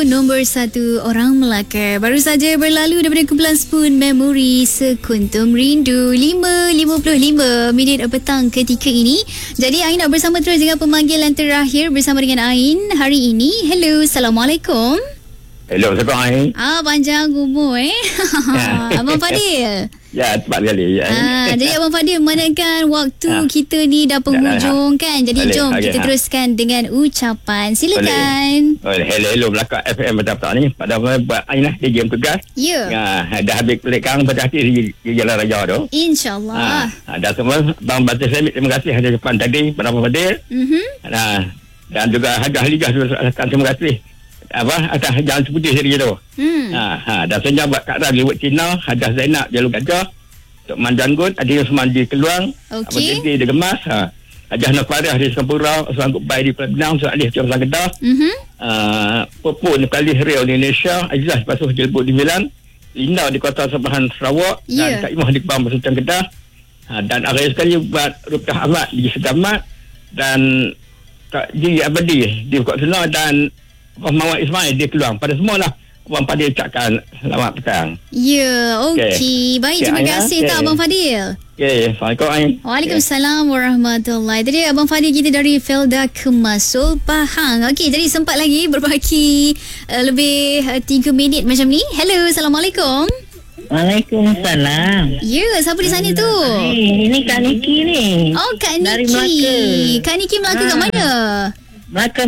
nombor 1 orang Melaka. Baru saja berlalu daripada kumpulan Spoon Memory Sekuntum Rindu 5.55 minit petang ketika ini. Jadi Ain nak bersama terus dengan pemanggilan terakhir bersama dengan Ain hari ini. Hello, Assalamualaikum. Hello, siapa Ain? Panjang umur Abang Fadil. Ya, tepat sekali. Ya. Jadi Abang Fadil, manakan waktu kita ni dah penghujung kan. Jadi jom kita teruskan dengan ucapan. Silakan. Hello, Melaka FM petang ni. Pada buat Ain lah, dia game tugas. Ya. Dah habis pelik kang pada hati di Jalan Raja tu. InsyaAllah. Dah semua. Bang Batis Semit, terima kasih ada depan tadi pada Abang Fadil. Dan juga Hajah Liga terima kasih. Atas jalan seputih tadi tu. Dah senyap buat Kak Ram buat Cina, Hajah Zainab Jalur Gajah, Tok Manjanggut, Adil Osman di Keluang, Abang Titi di Gemas, Hajah Nafarah di Sempurna, Osman Kubai di Pelanang, Osman Alih di Osman Kedah, Popo di Kalih Rio di Indonesia, Aizah Pasuh Jelbut di Milan, Lina di Kota Sabahan Sarawak, dan Kak Imah di Kebang Bersucan Kedah, dan akhir sekali buat Rupiah Ahmad di Sedamat, dan Kak Ji Abadi di Kota Senang, dan Muhammad Ismail dia keluar. Pada semualah Abang Fadil ucapkan selamat petang. Ya, okey. Baik, terima kasih Abang Fadil. Okey, Assalamualaikum Ain. Waalaikumsalam warahmatullahi. Tadi Abang Fadil kita dari Felda Kemasul Pahang. Okey, jadi sempat lagi berbaki lebih 3 minit macam ni. Hello, Assalamualaikum. Waalaikumsalam. Ya, siapa di sana tu? Ini Kak Niki ni. Oh, Kak Niki. Dari Melaka. Kak Niki Melaka kat mana? Melaka.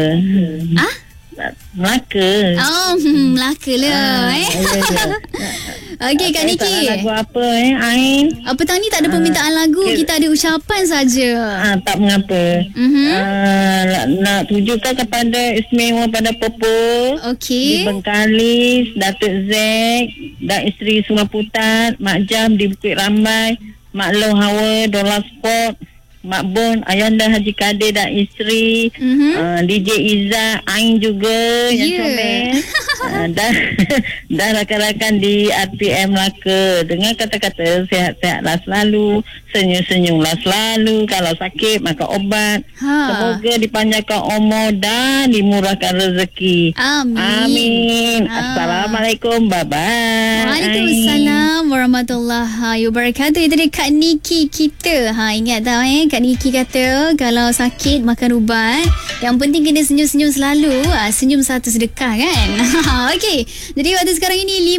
Melaka. Oh, Melaka lah. Okey, Kak Niki. Lagu apa Ain? Petang ni tak ada permintaan lagu. Kita ada ucapan saja. Tak mengapa. Nak tujukan kepada istimewa pada Popo. Okey. Di Bengkalis, Datuk Zek dan isteri Sungai Putat, Mak Jam di Bukit Rambai, Mak Long Hawa, Dolar Sport, Mak Bon, Ayanda Haji Kadir dan isteri, DJ Izzat, Ain juga yang comel, dan rakan-rakan di RPM Melaka. Dengan kata-kata sihat-sihatlah selalu, senyum-senyumlah selalu, kalau sakit makan obat, semoga dipanjangkan umur dan dimurahkan rezeki. Amin. Assalamualaikum, bye-bye. Waalaikumsalam warahmatullahi wabarakatuh. Itu dia Kak Niki kita. Ingat tak Kak Niki kata kalau sakit makan ubat, yang penting kena senyum-senyum selalu. Senyum satu sedekah kan. Okey, jadi waktu sekarang ini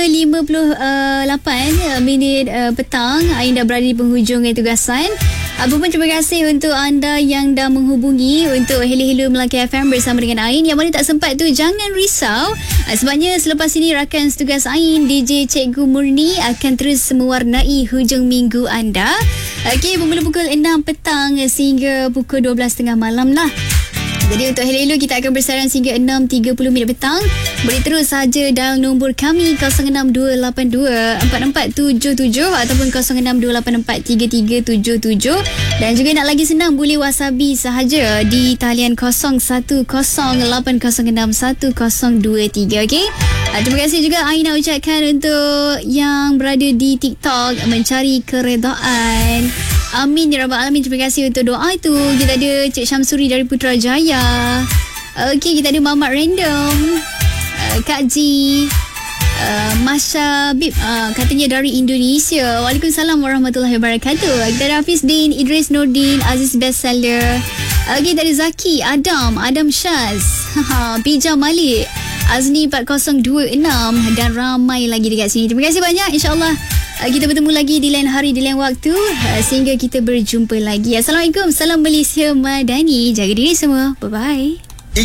5.58 minit petang. Ain dah berada di penghujung tugasan. Apa pun terima kasih untuk anda yang dah menghubungi untuk Hello Melaka FM bersama dengan Ain. Yang mana tak sempat tu jangan risau, sebabnya selepas ini rakan setugas Ain DJ Cikgu Murni akan terus mewarnai hujung minggu anda. Okey, bermula pukul 6 petang sehingga pukul 12.30 malam lah. Jadi untuk Hello kita akan bersarang sehingga 6.30 minit petang. Boleh terus saja dial nombor kami 062824477 ataupun 062843377. Dan juga nak lagi senang boleh wasabi sahaja di talian 0180606123. Okey. Terima kasih juga Ain nak ucapkan untuk yang berada di TikTok mencari keredaan. Amin ya Rabbal Alamin. Terima kasih untuk doa itu. Kita ada Cik Syamsuri dari Putrajaya. Okey, kita ada Mamat Random, Kak Ji, Masya Bib, katanya dari Indonesia. Waalaikumsalam warahmatullahi wabarakatuh. Kita ada Hafiz Din, Idris Nordin, Aziz Bestseller. Okey, kita ada Zaki, Adam Syaz, Pijam Malik, Azni 4026 dan ramai lagi dekat sini. Terima kasih banyak. InsyaAllah kita bertemu lagi di lain hari, di lain waktu, sehingga kita berjumpa lagi. Assalamualaikum. Salam Malaysia Madani. Jaga diri semua. Bye-bye.